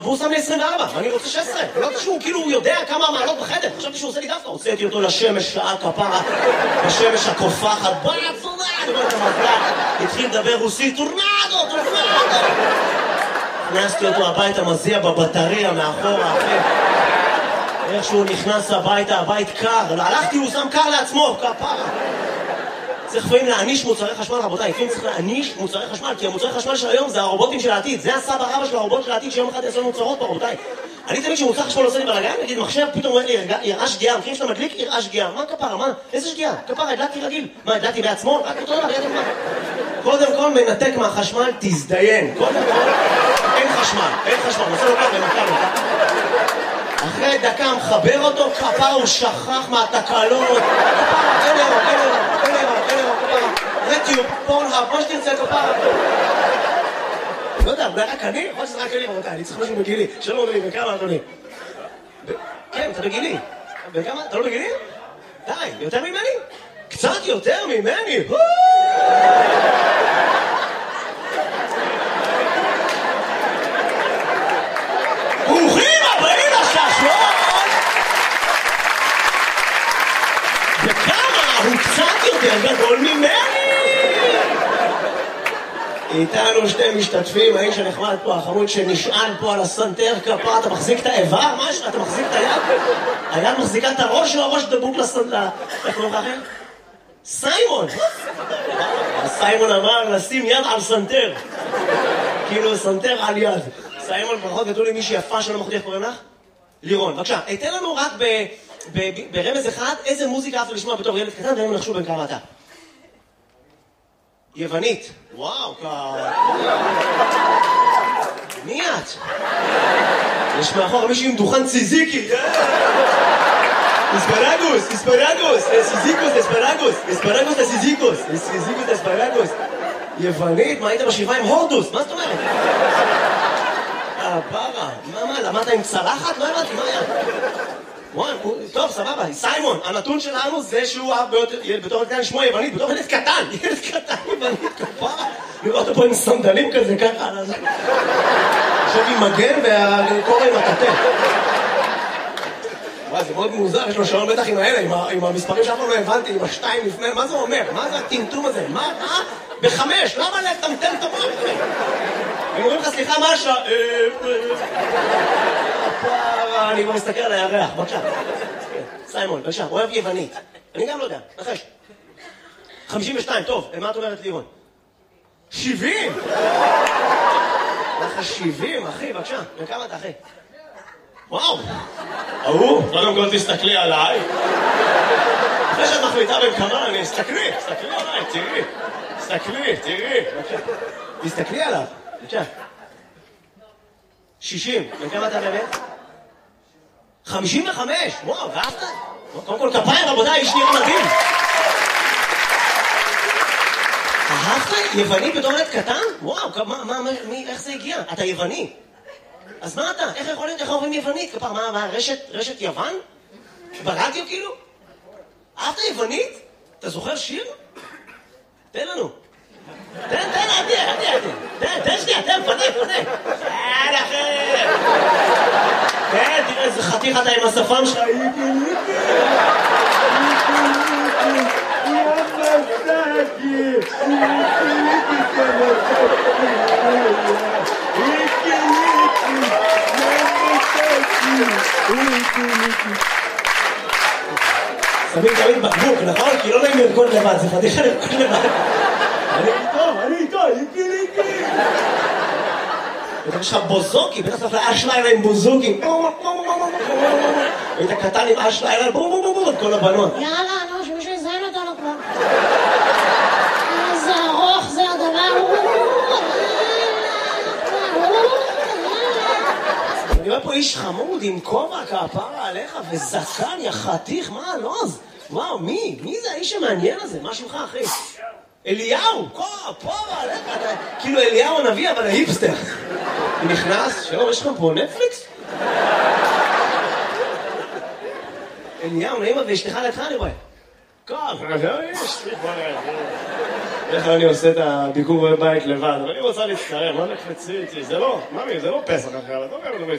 והוא שם לי 24, ואני רוצה 16. לא יודע שהוא כאילו יודע כמה מעלות בחדר. חשבתי שהוא עושה לי דווקא. הוצאתי אותו לשמש שעה כפרה, בשמש הקופחת. בוא נצודה! אני אומר את המזלה. התחיל לדבר רוסית, טורנדו, טורנדו! הכנסתי אותו הביתה, מזיע בבטריה מאחורה, אחי. איך שהוא נכנס הביתה, הבית קר. הלכתי, הוא שם קר לעצמו, כפרה. צריך לפעמים להעניש מוצרי חשמל, רבותיי. לפעמים צריך להעניש מוצרי חשמל, כי המוצרי חשמל של היום זה הרובוטים של העתיד. זה הסבא רבא של הרובוט של העתיד שיום אחד יעשו מוצרות פה, רבותיי. אני תמיד כשמוצר חשמל עושה לי בלגן, נגיד מחשב, פתאום אומר לי, יראה שגיאה, מכירים שאתה מדליק, יראה שגיאה. מה כפרה? מה? איזה שגיאה? כפרה, הדלקתי רגיל. מה, הדלקתי בעצמו? רק אותו דבר, ידע מה? קודם כל מנתק מהחשמל, תזדיין. קודם כל, אין חשמל, נעשה לו ככה, נתקע לו. אחרי דקה מחבר אותו, כפרה הוא שכח מהתקלות. כפרה, אין כפרה. רטיוב, פורנהאב, מה שתרצה כפרה. לא יודע, זה רק אני? יכול שזה רק אני, רבותיי, אני צריך משהו בגילי. שלום אדוני, בכמה אדוני? כן, אתה בגילי. בכמה? אתה לא בגילי? די, יותר ממני? קצת יותר ממני? ברוכים הבאים לששלון! וכמה הוא קצת יותר גדול ממני! איתנו שתי משתתפים, האיש הנחמד פה, החמוד שנשען פה על הסנטר כפה, אתה מחזיק את האיבר? משהו? אתה מחזיק את היד? היד מחזיקה את הראש או הראש דבוק לסנטר? איך קוראים לך אחר? סיימון! סיימון אמר לשים יד על סנטר. כאילו סנטר על יד. סיימון, ברכות גדול לי מישהי יפה שלא מחודי, איך קוראים לך? לירון, בבקשה, תן לנו רק ברמז אחד, איזה מוזיקה אהבת לשמוע בתור ילד קטן, ואין נחשו בין כמה אתה. יוונית. וואו, מי את? יש מאחור מישהי עם דוכן ציזיקי. אספרגוס, אספרגוס. יוונית, מה היית בשבעה עם הורדוס? מה זאת אומרת? פרה, מה, למדת עם צלחת? לא הבנתי, מה היה? טוב, סבבה, סיימון, הנתון שלנו זה שהוא בתור קטן שמו יוונית, בתור ילד קטן יוונית, כפרה. לראות אותו פה עם סנדלים כזה, ככה. עכשיו עם מגן והקורא עם הטטה. וואי, זה מאוד מוזר, יש לו שעון בטח עם האלה, עם המספרים שאף פעם לא הבנתי, עם השתיים לפני, מה זה אומר? מה זה הטמטום הזה? מה? בחמש, למה לטמטם את המוח? הם אומרים לך, סליחה, מה השעה? אני כבר מסתכל על הירח, בבקשה. סיימון, בבקשה, אוהב יוונית. אני גם לא יודע, נחש. 52, טוב, מה את אומרת לירון? 70! לך 70, אחי, בבקשה. וכמה אתה, אחי? וואו! קודם כל תסתכלי עליי. אחרי שאת מחליטה בכמה, תסתכלי עליי, תראי. תסתכלי עליו, בבקשה. 60, וכמה אתה באמת? 55, וואו, ואהבת? קודם כל כפיים, רבותיי, איש נראה מדהים. אהבת? יווני בתור ילד קטן? וואו, איך זה הגיע? אתה יווני. אז מה אתה? איך יכול להיות? איך אומרים יוונית? כפר, מה, רשת יוון? ברדיו כאילו? אהבת יוונית? אתה זוכר שיר? תן לנו. תן, תן שנייה, פנה. אחר. תן, תראה איזה חתיך אתה עם השפם שלך. שמים תמיד בקבוק, נכון? כי לא נעים לרקוד לבד, זה פתיחה לרקוד לבד. אני איתו, איקי. ואתה יש לך בוזוקי, בטח צריך לאש לילה עם בוזוקי. היית קטן עם אש לילה, כל הבנות. יאללה, נו, שמישהו יזיין אותנו כבר. איזה ארוך זה הדבר. אני רואה פה איש חמוד עם כובע כפרה עליך וזקן, יא חתיך, מה הלוז? וואו, מי זה האיש המעניין הזה? מה שמך, אחי? אליהו, כפרה עליך, כאילו אליהו הנביא, אבל ההיפסטר. הוא נכנס, שלום, יש לכם פה נטפליקס? אליהו, נעימה ואשתך לידך, אני רואה. כפרה, איך אני עושה את הביקור בבית לבד, אבל אני רוצה להצטרף, מה נקפצי איתי? זה לא, ממי, זה לא פסח אחר, את לא חייבת לדבר